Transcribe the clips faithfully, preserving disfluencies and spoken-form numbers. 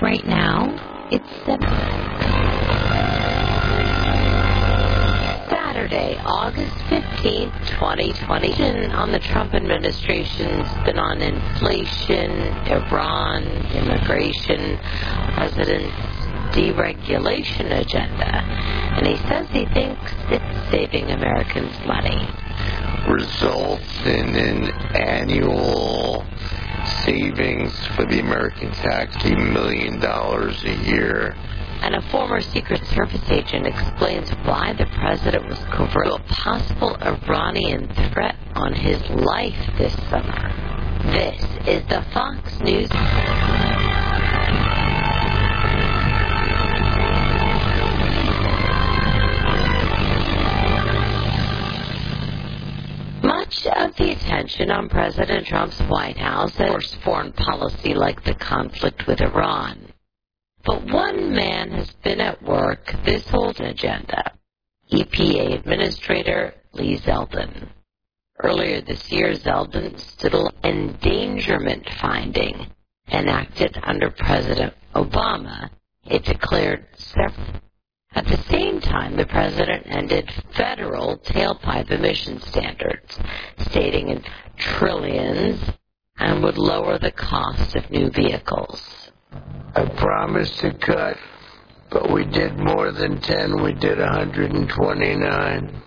right now, it's seven. Saturday, August fifteenth, twenty twenty. On the Trump administration's been on inflation, Iran, immigration, president's deregulation agenda. And he says he thinks it's saving Americans money. Results in an annual savings for the American tax, a million dollars a year. And a former Secret Service agent explains why the president was covert a possible Iranian threat on his life this summer. This is the Fox News. Much of the attention on President Trump's White House and foreign policy like the conflict with Iran. But one man has been at work this whole agenda, E P A Administrator Lee Zeldin. Earlier this year, Zeldin stood an endangerment finding enacted under President Obama. It declared several. At the same time, the president ended federal tailpipe emission standards, stating in trillions, and would lower the cost of new vehicles. I promised to cut, but we did more than ten. We did one hundred twenty-nine.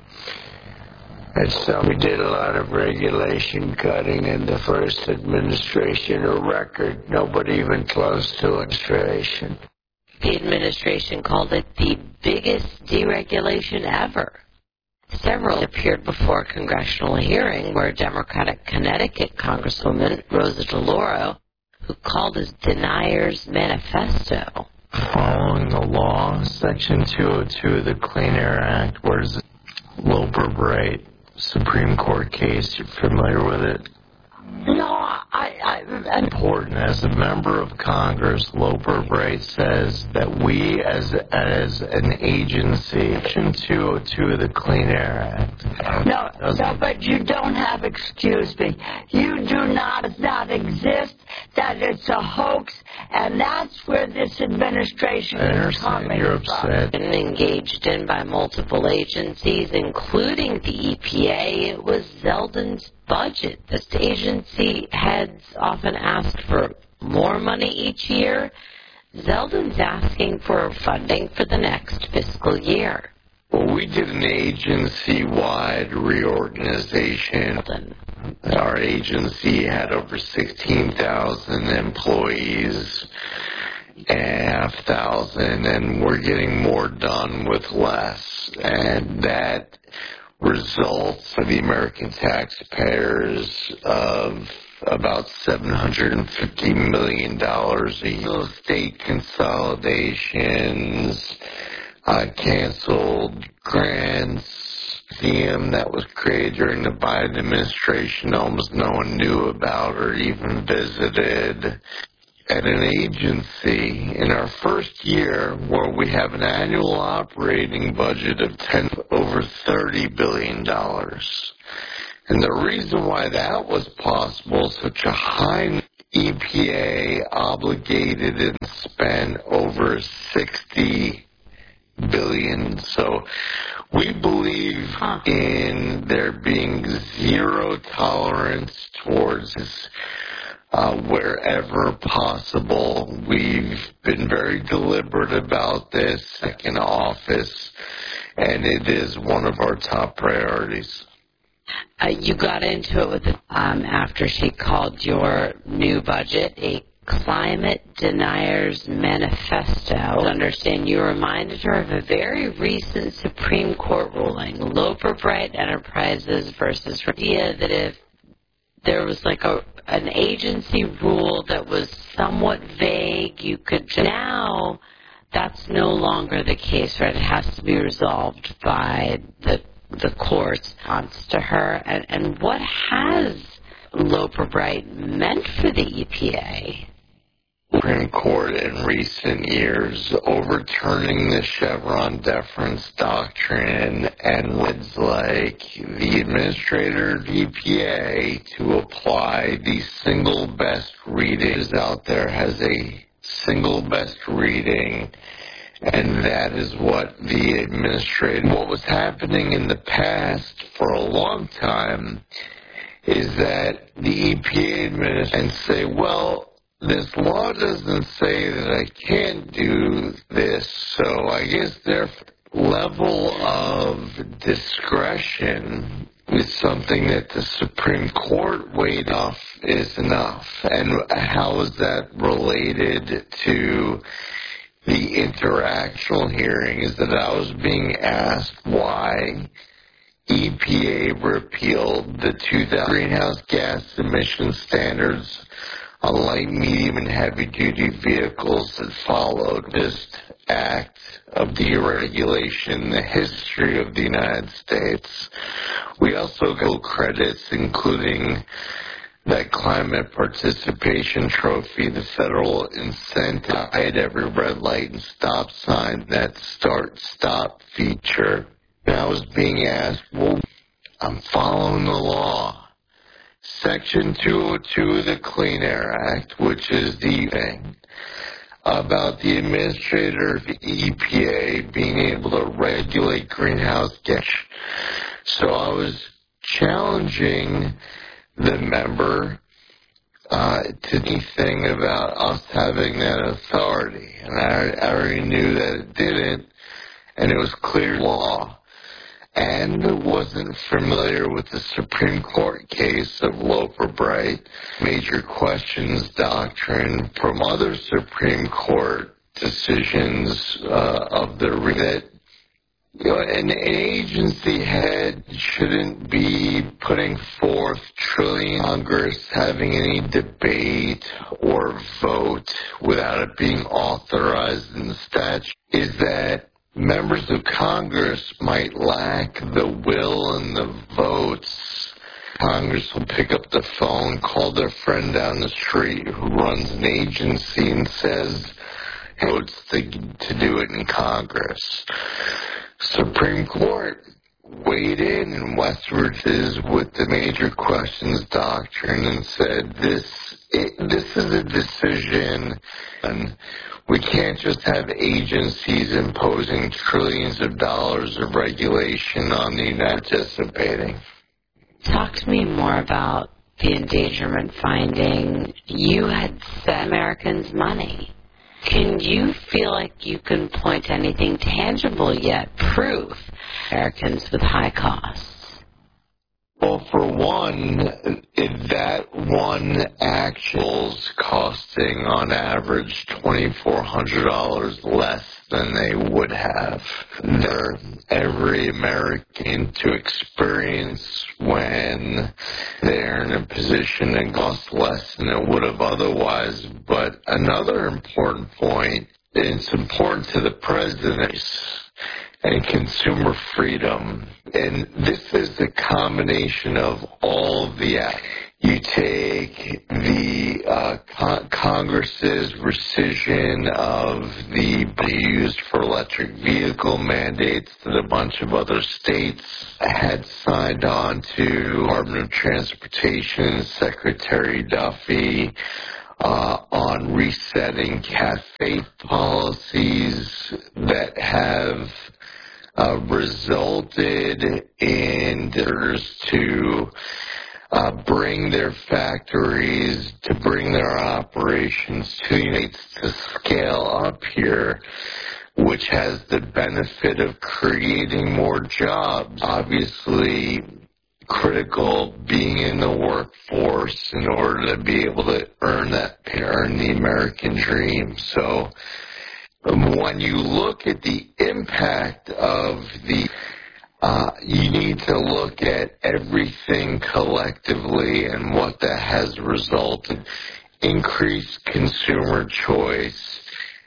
That's so we did a lot of regulation cutting in the first administration, a record, nobody even close to administration. The administration called it the biggest deregulation ever. Several appeared before a congressional hearing where Democratic Connecticut Congresswoman Rosa DeLauro, who called his deniers manifesto. Following the law, Section two oh two of the Clean Air Act, where's Loper Bright Supreme Court case? You're familiar with it? No, I, I, important. As a member of Congress, Loper Bright says that we, as as an agency, Section two oh two of the Clean Air Act. No, no, but you don't have. Excuse me. You do not not exist. That it's a hoax, and that's where this administration is coming You're from. upset. Been engaged in by multiple agencies, including the E P A. It was Zeldin's budget. This agency heads often ask for more money each year. Zeldin's asking for funding for the next fiscal year. Well, we did an agency-wide reorganization. Our agency had over sixteen thousand employees, half thousand, and we're getting more done with less. And that results for the American taxpayers of about seven hundred fifty million dollars a year. State consolidations, uh, canceled grants, museum that was created during the Biden administration almost no one knew about or even visited. At an agency in our first year where we have an annual operating budget of ten over thirty billion dollars. And the reason why that was possible, such a high E P A obligated and spent over sixty billion. So we believe huh. in there being zero tolerance towards this. Uh, wherever possible. We've been very deliberate about this in office, and it is one of our top priorities. Uh, you got into it with um, after she called your new budget a climate deniers manifesto. I understand you reminded her of a very recent Supreme Court ruling, Loper Bright Enterprises versus idea that if there was like a an agency rule that was somewhat vague, you could now that's no longer the case, right? It has to be resolved by the the courts. To her, and, and what has Loper Bright meant for the E P A? Supreme Court in recent years overturning the Chevron deference doctrine and words like the administrator of E P A to apply the single best readings out there has a single best reading, and that is what the administration, what was happening in the past for a long time is that the E P A administration say, well, this law doesn't say that I can't do this, so I guess their level of discretion is something that the Supreme Court weighed off is enough. And how is that related to the interactional hearing is that I was being asked why E P A repealed the two thousand greenhouse gas emission standards on light, medium, and heavy-duty vehicles that followed this act of deregulation in the history of the United States. We also go credits, including that climate participation trophy, the federal incentive at every red light and stop sign, that start-stop feature. And I was being asked, well, I'm following the law. Section two oh two of the Clean Air Act, which is the thing about the administrator of the E P A being able to regulate greenhouse gas. So I was challenging the member uh, to anything about us having that authority. And I, I already knew that it didn't, and it was clear law. And wasn't familiar with the Supreme Court case of Loper-Bright, major questions doctrine from other Supreme Court decisions uh, of the that you know, an, an agency head shouldn't be putting forth trillion Congress having any debate or vote without it being authorized in the statute. Is that members of Congress might lack the will and the votes. Congress will pick up the phone, call their friend down the street who runs an agency and says, votes to, to do it in Congress. Supreme Court weighed in in Westridge's with the major questions doctrine and said this it, this is a decision, and we can't just have agencies imposing trillions of dollars of regulation on the United participating. Talk to me more about the endangerment finding. You had sent Americans money. Can you feel like you can point to anything tangible yet, prove Americans with high costs? Well, for one, that one actual's costing on average twenty-four hundred dollars less than they would have. They're every American to experience when they're in a position that costs less than it would have otherwise. But another important point, and it's important to the president, and consumer freedom. And this is a combination of all of the acts. You take the uh, con- Congress's rescission of the used for electric vehicle mandates that a bunch of other states had signed on to, Department of Transportation, Secretary Duffy, Uh, on resetting cafe policies that have uh, resulted in orders to uh, bring their factories, to bring their operations to the United States to scale up here, which has the benefit of creating more jobs. Obviously, critical being in the workforce in order to be able to earn that, earn the American dream. So when you look at the impact of the, uh, you need to look at everything collectively and what that has resulted. Increased consumer choice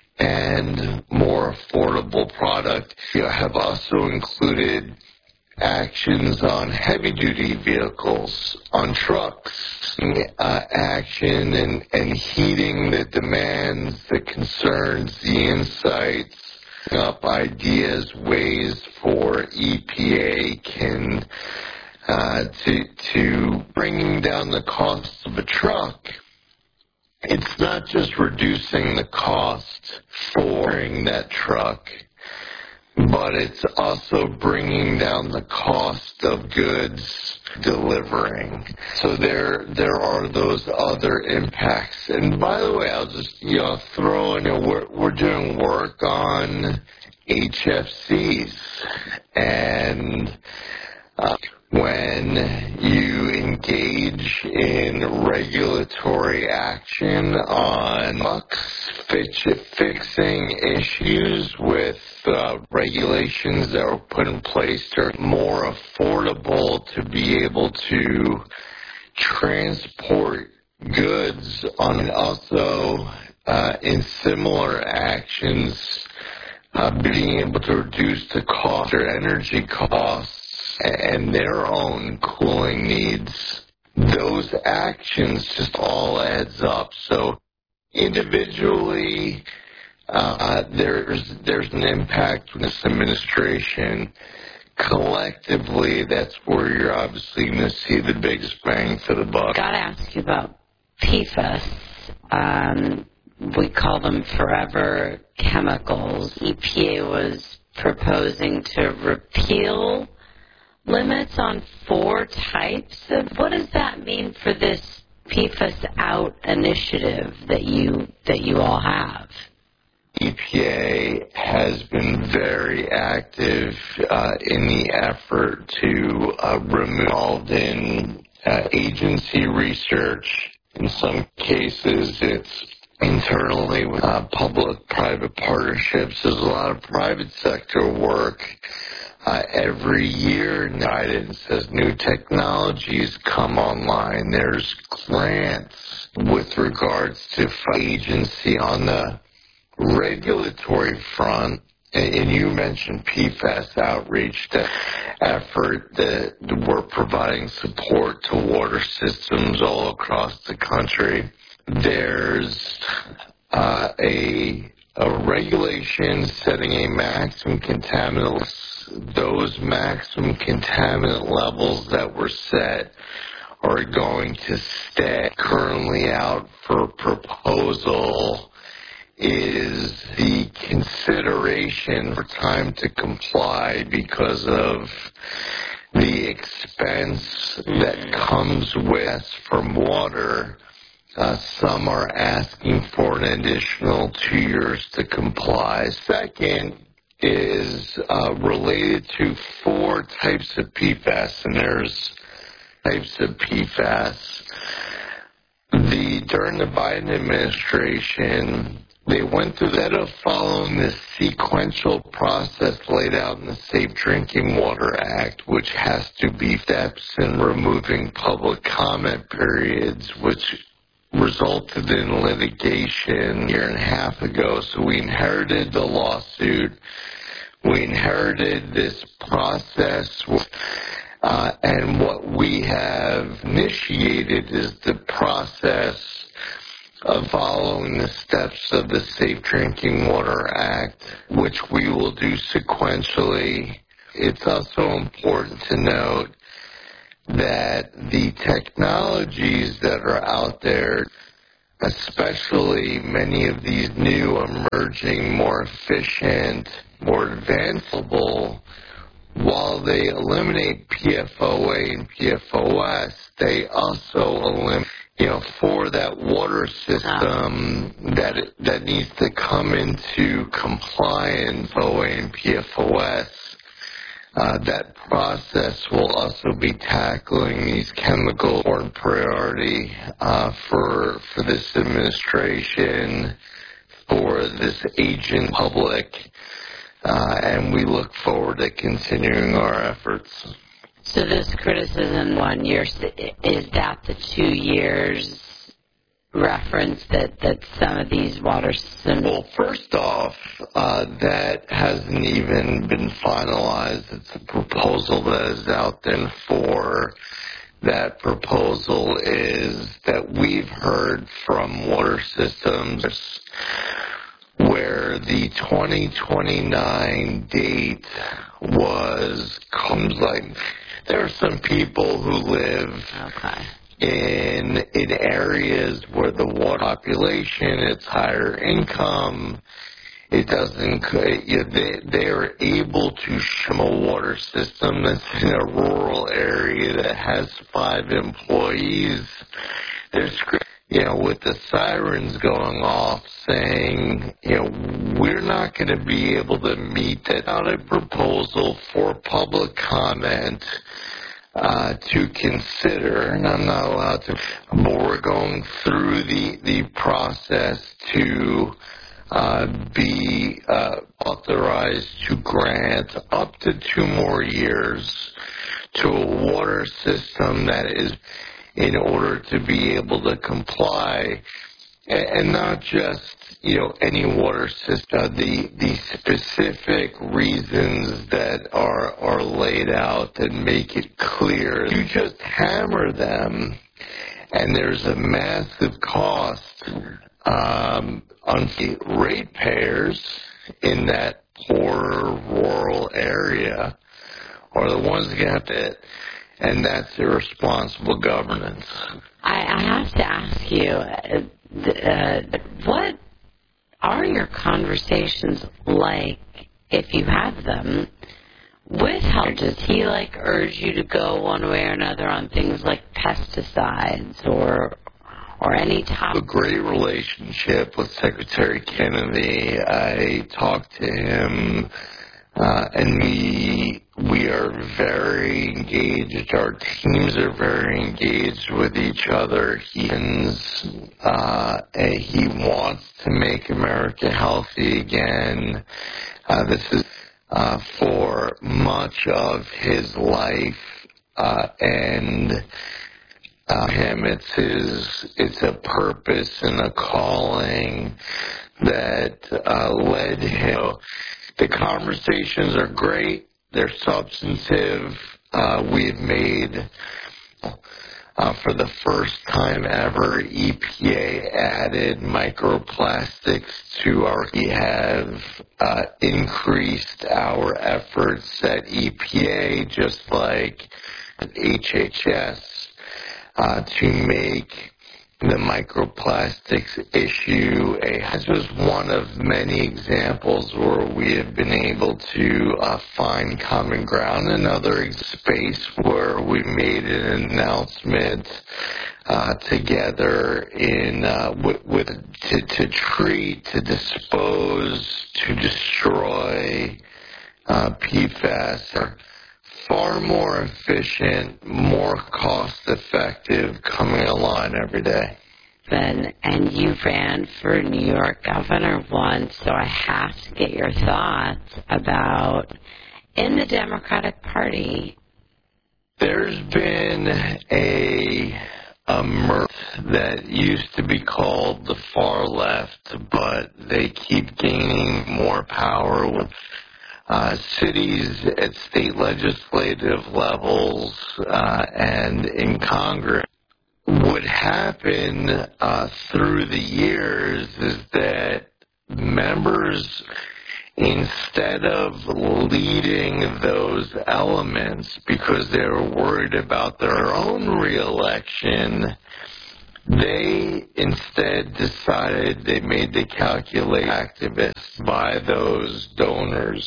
and more affordable product. You have also included actions on heavy-duty vehicles, on trucks, uh, action and, and heeding the demands, the concerns, the insights, up ideas, ways for E P A can uh, to to bringing down the cost of a truck it's not just reducing the cost for that truck, but it's also bringing down the cost of goods delivering. So there there are those other impacts. And by the way, I'll just you know throw in, you know, we're, we're doing work on H F Cs. And uh, when you engage in regulatory action on fixing issues with uh, regulations that were put in place to be more affordable to be able to transport goods on, and also uh, in similar actions uh, being able to reduce the cost or energy costs and their own cooling needs, those actions just all adds up. So individually, uh, there's there's an impact from this administration. Collectively, that's where you're obviously going to see the biggest bang for the buck. Got to ask you about P FAS. Um, we call them forever chemicals. E P A was proposing to repeal limits on four types of. What does that mean for this P FAS Out initiative that you that you all have? E P A has been very active uh, in the effort to uh, remove in uh, agency research. In some cases, it's internally with uh, public-private partnerships. There's a lot of private sector work. Uh, every year, guidance as new technologies come online. There's grants with regards to agency on the regulatory front, and you mentioned P FAS outreach, the effort that we're providing support to water systems all across the country. There's uh, a, a regulation setting a maximum contaminant. Those maximum contaminant levels that were set are going to stay. Currently out for proposal is the consideration for time to comply because of the expense that comes with from water. Uh, some are asking for an additional two years to comply. Second is uh, related to four types of P FAS, and there's types of P FAS. The during the Biden administration, they went through that of following this sequential process laid out in the Safe Drinking Water Act, which has to be steps in removing public comment periods, which resulted in litigation a year and a half ago. So we inherited the lawsuit. We inherited this process. Uh, and what we have initiated is the process of following the steps of the Safe Drinking Water Act, which we will do sequentially. It's also important to note that the technologies that are out there, especially many of these new emerging, more efficient, more advanceable, while they eliminate P F O A and P F O S, they also eliminate, you know, for that water system that it, that needs to come into compliance, P F O A and P F O S. Uh, that process will also be tackling these chemical important priority uh, for for this administration, for this agent public, uh, and we look forward to continuing our efforts. So this criticism, one year, is that the two years reference that, that some of these water systems? Well, first off, uh, that hasn't even been finalized. It's a proposal that is out there. For that proposal is that we've heard from water systems where the twenty twenty-nine date was comes like there are some people who live okay. in in areas where the water population, it's higher income. It doesn't. You know, they they are able to show a water system that's in a rural area that has five employees. There's, you know, with the sirens going off, saying, you know, we're not going to be able to meet that. Out a proposal for public comment uh, to consider, and I'm not allowed to. But we're going through the the process to. Uh, be uh, authorized to grant up to two more years to a water system that is in order to be able to comply, and, and not just, you know, any water system. The the specific reasons that are are laid out that make it clear. You just hammer them, and there's a massive cost. Um, on ratepayers in that poor rural area are the ones that have to, and that's irresponsible governance. I, I have to ask you, uh, uh, what are your conversations like, if you have them, with Hal? Does he, like, urge you to go one way or another on things like pesticides or or any type? A great relationship with Secretary Kennedy. I talked to him, uh, and we we are very engaged. Our teams are very engaged with each other. He uh, and he wants to make America healthy again. Uh, this is uh, for much of his life, uh, and. Uh, him, it's his, it's a purpose and a calling that uh, led him. The conversations are great. They're substantive. Uh, we've made, uh, for the first time ever, E P A added microplastics to our. We have uh, increased our efforts at E P A, just like at H H S. Uh, to make the microplastics issue a. This was one of many examples where we have been able to uh, find common ground. Another space where we made an announcement uh, together in uh, with, with to, to treat, to dispose, to destroy uh, P FAS. Far more efficient, more cost-effective, coming along every day. And, and you ran for New York governor once, so I have to get your thoughts about, in the Democratic Party. There's been a, a mirth that used to be called the far left, but they keep gaining more power with Uh, cities at state legislative levels uh, and in Congress. What happened uh, through the years is that members, instead of leading those elements because they were worried about their own reelection, they instead decided they made the calculate activists by those donors.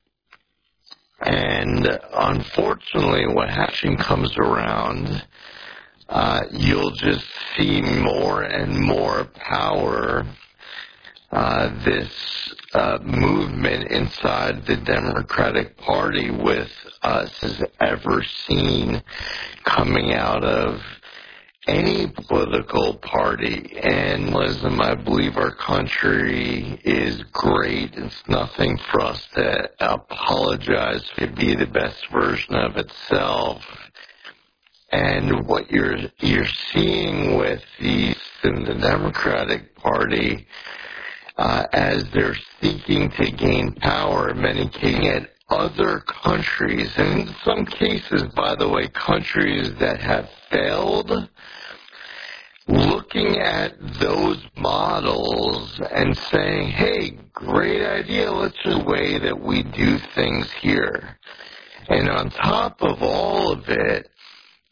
And unfortunately, what action comes around, uh, you'll just see more and more power. Uh, this uh, movement inside the Democratic Party with us has ever seen coming out of any political party. And listen, I believe our country is great. It's nothing for us to apologize to be the best version of itself. And what you're you're seeing with the in the Democratic Party, uh, as they're seeking to gain power, many cases at other countries, and in some cases, by the way, countries that have failed, looking at those models and saying, hey, great idea, let's just the way that we do things here. And on top of all of it,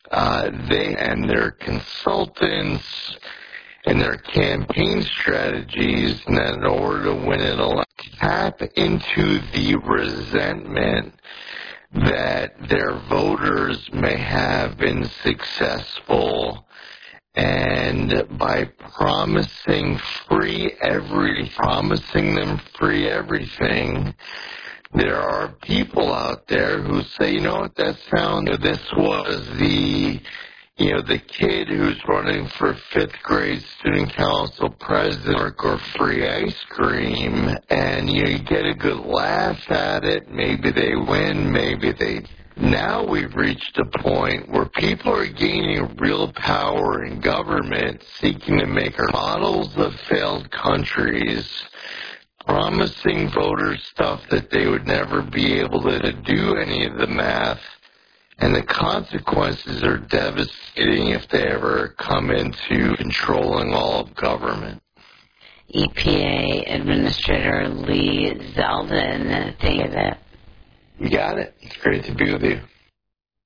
uh, they and their consultants and their campaign strategies, and that in order to win an election, tap into the resentment that their voters may have been successful, and by promising free every, promising them free everything, there are people out there who say, you know what, that sounds, this was the, you know, the kid who's running for fifth grade student council president or free ice cream, and you know, you get a good laugh at it. Maybe they win, maybe they. Now we've reached a point where people are gaining real power in government, seeking to make models of failed countries, promising voters stuff that they would never be able to do any of the math. And the consequences are devastating if they ever come into controlling all of government. E P A Administrator Lee Zeldin, thank you. You got it. It's great to be with you.